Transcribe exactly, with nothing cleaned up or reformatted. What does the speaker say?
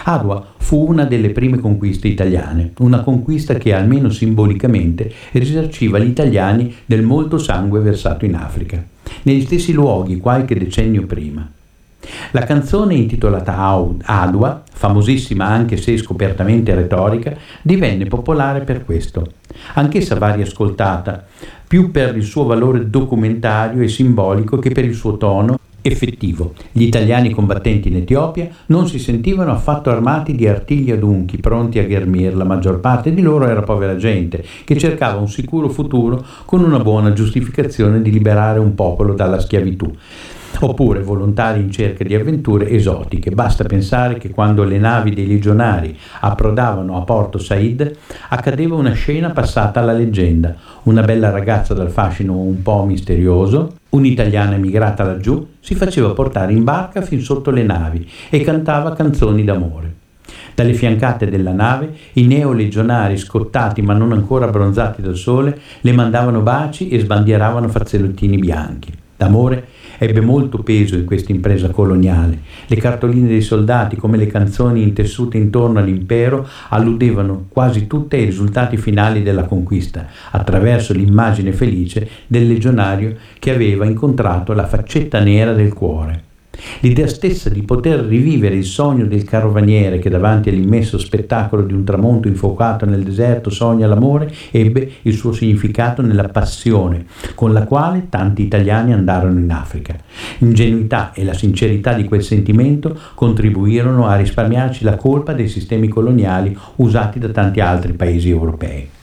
Adua fu una delle prime conquiste italiane, una conquista che almeno simbolicamente risarciva gli italiani del molto sangue versato in Africa, negli stessi luoghi qualche decennio prima. La canzone intitolata Adua, famosissima anche se scopertamente retorica, divenne popolare per questo. Anch'essa va riascoltata, più per il suo valore documentario e simbolico che per il suo tono effettivo. Gli italiani combattenti in Etiopia non si sentivano affatto armati di artigli adunchi pronti a ghermire. La maggior parte di loro era povera gente che cercava un sicuro futuro con una buona giustificazione di liberare un popolo dalla schiavitù, oppure volontari in cerca di avventure esotiche. Basta pensare che quando le navi dei legionari approdavano a Porto Said accadeva una scena passata alla leggenda: una bella ragazza dal fascino un po' misterioso, un'italiana emigrata laggiù, si faceva portare in barca fin sotto le navi e cantava canzoni d'amore. Dalle fiancate della nave i neolegionari, scottati ma non ancora abbronzati dal sole, le mandavano baci e sbandieravano fazzolettini bianchi. D'amore ebbe molto peso in questa impresa coloniale. Le cartoline dei soldati, come le canzoni intessute intorno all'impero, alludevano quasi tutte ai risultati finali della conquista, attraverso l'immagine felice del legionario che aveva incontrato la faccetta nera del cuore. L'idea stessa di poter rivivere il sogno del carovaniere che davanti all'immenso spettacolo di un tramonto infuocato nel deserto sogna l'amore ebbe il suo significato nella passione con la quale tanti italiani andarono in Africa. L'ingenuità e la sincerità di quel sentimento contribuirono a risparmiarci la colpa dei sistemi coloniali usati da tanti altri paesi europei.